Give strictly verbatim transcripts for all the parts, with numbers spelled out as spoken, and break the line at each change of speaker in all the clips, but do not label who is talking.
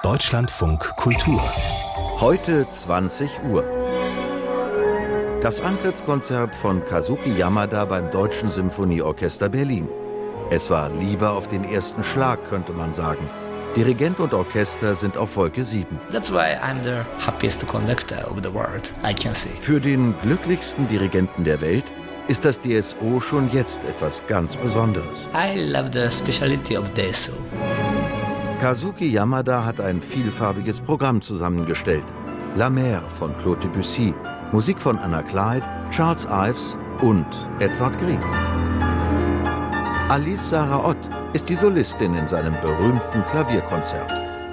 Deutschlandfunk Kultur.
Heute zwanzig Uhr. Das Antrittskonzert von Kazuki Yamada beim Deutschen Symphonieorchester Berlin. Es war Liebe auf den ersten Schlag, könnte man sagen. Dirigent und Orchester sind auf Wolke sieben.
That's why I'm the happiest conductor of the world, I can say.
Für den glücklichsten Dirigenten der Welt ist das D S O schon jetzt etwas ganz Besonderes.
I love the speciality of D S O.
Kazuki Yamada hat ein vielfarbiges Programm zusammengestellt. La Mer von Claude Debussy, Musik von Anna Clyde, Charles Ives und Edvard Grieg. Alice Sarah Ott ist die Solistin in seinem berühmten Klavierkonzert.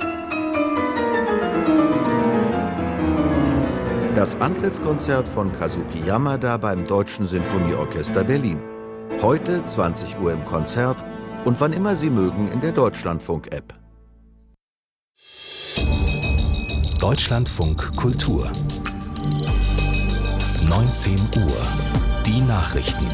Das Antrittskonzert von Kazuki Yamada beim Deutschen Symphonieorchester Berlin. Heute zwanzig Uhr im Konzert und wann immer Sie mögen in der Deutschlandfunk-App.
Deutschlandfunk Kultur. neunzehn Uhr. Die Nachrichten.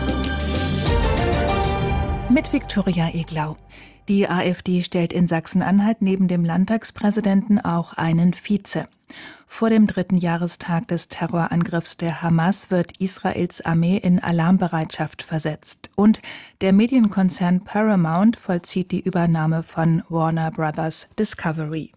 Mit Viktoria Eglau. Die AfD stellt in Sachsen-Anhalt neben dem Landtagspräsidenten auch einen Vize. Vor dem dritten Jahrestag des Terrorangriffs der Hamas wird Israels Armee in Alarmbereitschaft versetzt. Und der Medienkonzern Paramount vollzieht die Übernahme von Warner Brothers Discovery.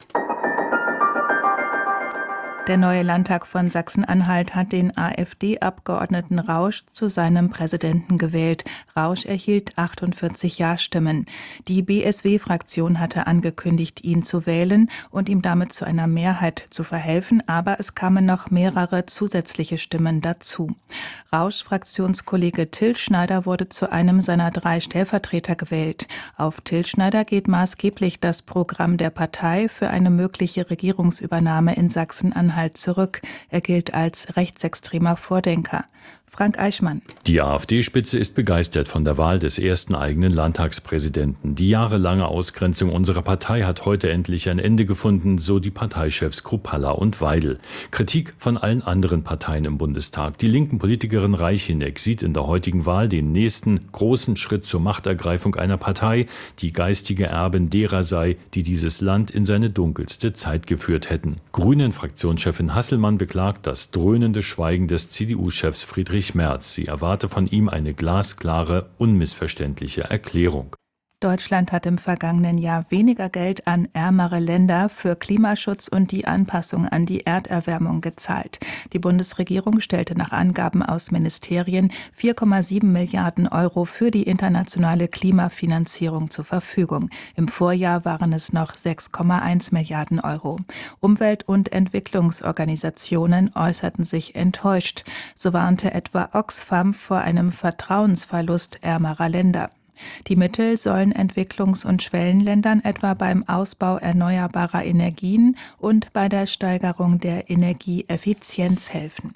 Der neue Landtag von Sachsen-Anhalt hat den AfD-Abgeordneten Rausch zu seinem Präsidenten gewählt. Rausch erhielt achtundvierzig Ja-Stimmen. Die B S W-Fraktion hatte angekündigt, ihn zu wählen und ihm damit zu einer Mehrheit zu verhelfen, aber es kamen noch mehrere zusätzliche Stimmen dazu. Rauschs Fraktionskollege Till Schneider wurde zu einem seiner drei Stellvertreter gewählt. Auf Till Schneider geht maßgeblich das Programm der Partei für eine mögliche Regierungsübernahme in Sachsen-Anhalt zurück. Er gilt als rechtsextremer Vordenker. Frank Eichmann.
Die AfD-Spitze ist begeistert von der Wahl des ersten eigenen Landtagspräsidenten. Die jahrelange Ausgrenzung unserer Partei hat heute endlich ein Ende gefunden, so die Parteichefs Kruppalla und Weidel. Kritik von allen anderen Parteien im Bundestag. Die linken Politikerin Reicheneck sieht in der heutigen Wahl den nächsten großen Schritt zur Machtergreifung einer Partei, die geistige Erbin derer sei, die dieses Land in seine dunkelste Zeit geführt hätten. Grünen-Fraktionschefin Hasselmann beklagt das dröhnende Schweigen des C D U-Chefs Friedrich Merz. Sie erwarte von ihm eine glasklare, unmissverständliche Erklärung.
Deutschland hat im vergangenen Jahr weniger Geld an ärmere Länder für Klimaschutz und die Anpassung an die Erderwärmung gezahlt. Die Bundesregierung stellte nach Angaben aus Ministerien vier Komma sieben Milliarden Euro für die internationale Klimafinanzierung zur Verfügung. Im Vorjahr waren es noch sechs Komma eins Milliarden Euro. Umwelt- und Entwicklungsorganisationen äußerten sich enttäuscht. So warnte etwa Oxfam vor einem Vertrauensverlust ärmerer Länder. Die Mittel sollen Entwicklungs- und Schwellenländern etwa beim Ausbau erneuerbarer Energien und bei der Steigerung der Energieeffizienz helfen.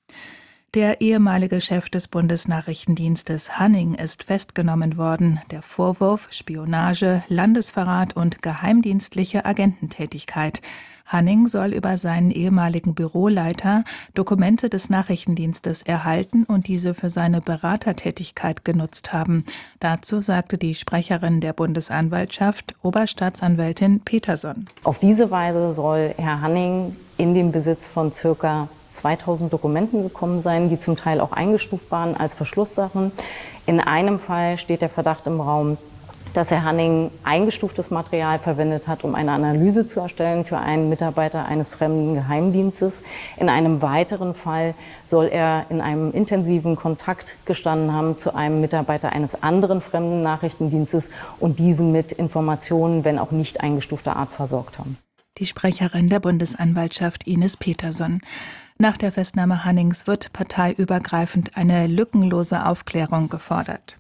Der ehemalige Chef des Bundesnachrichtendienstes Hanning ist festgenommen worden. Der Vorwurf Spionage, Landesverrat und geheimdienstliche Agententätigkeit. Hanning soll über seinen ehemaligen Büroleiter Dokumente des Nachrichtendienstes erhalten und diese für seine Beratertätigkeit genutzt haben. Dazu sagte die Sprecherin der Bundesanwaltschaft, Oberstaatsanwältin Peterson.
Auf diese Weise soll Herr Hanning in den Besitz von circa zweitausend Dokumenten gekommen sein, die zum Teil auch eingestuft waren als Verschlusssachen. In einem Fall steht der Verdacht im Raum, dass Herr Hanning eingestuftes Material verwendet hat, um eine Analyse zu erstellen für einen Mitarbeiter eines fremden Geheimdienstes. In einem weiteren Fall soll er in einem intensiven Kontakt gestanden haben zu einem Mitarbeiter eines anderen fremden Nachrichtendienstes und diesen mit Informationen, wenn auch nicht eingestufter Art, versorgt haben.
Die Sprecherin der Bundesanwaltschaft Ines Peterson. Nach der Festnahme Hannings wird parteiübergreifend eine lückenlose Aufklärung gefordert.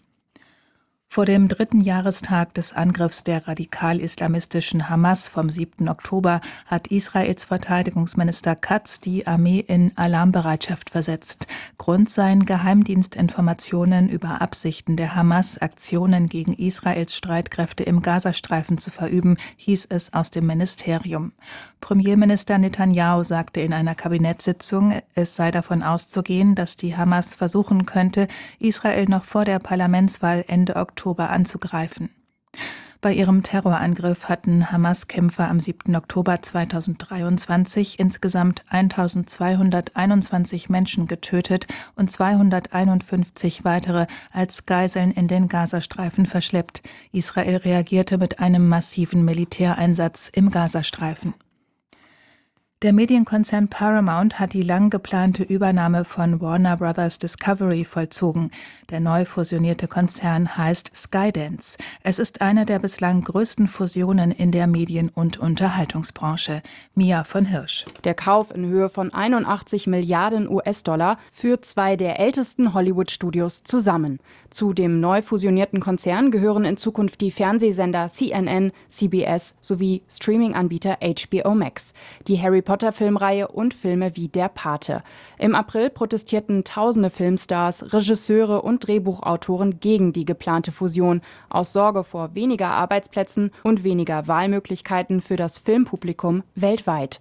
Vor dem dritten Jahrestag des Angriffs der radikal-islamistischen Hamas vom siebten Oktober hat Israels Verteidigungsminister Katz die Armee in Alarmbereitschaft versetzt. Grund seien Geheimdienstinformationen über Absichten der Hamas, Aktionen gegen Israels Streitkräfte im Gazastreifen zu verüben, hieß es aus dem Ministerium. Premierminister Netanyahu sagte in einer Kabinettssitzung, es sei davon auszugehen, dass die Hamas versuchen könnte, Israel noch vor der Parlamentswahl Ende Oktober anzugreifen. Bei ihrem Terrorangriff hatten Hamas-Kämpfer am siebten Oktober zweitausenddreiundzwanzig insgesamt eintausendzweihunderteinundzwanzig Menschen getötet und zweihunderteinundfünfzig weitere als Geiseln in den Gazastreifen verschleppt. Israel reagierte mit einem massiven Militäreinsatz im Gazastreifen. Der Medienkonzern Paramount hat die lang geplante Übernahme von Warner Brothers Discovery vollzogen. Der neu fusionierte Konzern heißt Skydance. Es ist eine der bislang größten Fusionen in der Medien- und Unterhaltungsbranche. Mia von Hirsch.
Der Kauf in Höhe von einundachtzig Milliarden U S-Dollar führt zwei der ältesten Hollywood-Studios zusammen. Zu dem neu fusionierten Konzern gehören in Zukunft die Fernsehsender C N N, C B S sowie Streaming-Anbieter H B O Max. Die Harry Potter-Filmreihe und Filme wie Der Pate. Im April protestierten tausende Filmstars, Regisseure und Drehbuchautoren gegen die geplante Fusion aus Sorge vor weniger Arbeitsplätzen und weniger Wahlmöglichkeiten für das Filmpublikum weltweit.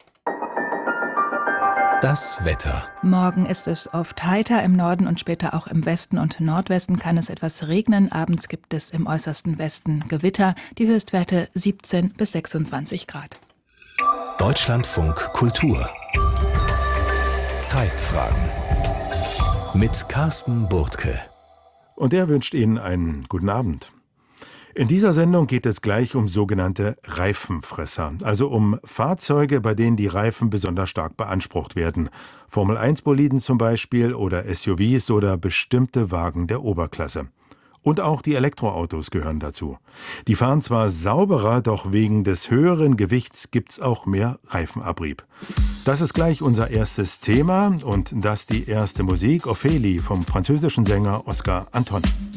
Das Wetter.
Morgen ist es oft heiter, im Norden und später auch im Westen und Nordwesten kann es etwas regnen. Abends gibt es im äußersten Westen Gewitter. Die Höchstwerte siebzehn bis sechsundzwanzig Grad.
Deutschlandfunk Kultur. Zeitfragen. Mit Carsten Burtke.
Und er wünscht Ihnen einen guten Abend. In dieser Sendung geht es gleich um sogenannte Reifenfresser, also um Fahrzeuge, bei denen die Reifen besonders stark beansprucht werden. Formel eins Boliden zum Beispiel oder S U Vs oder bestimmte Wagen der Oberklasse. Und auch die Elektroautos gehören dazu. Die fahren zwar sauberer, doch wegen des höheren Gewichts gibt's auch mehr Reifenabrieb. Das ist gleich unser erstes Thema und das die erste Musik, Ophélie vom französischen Sänger Oscar Anton.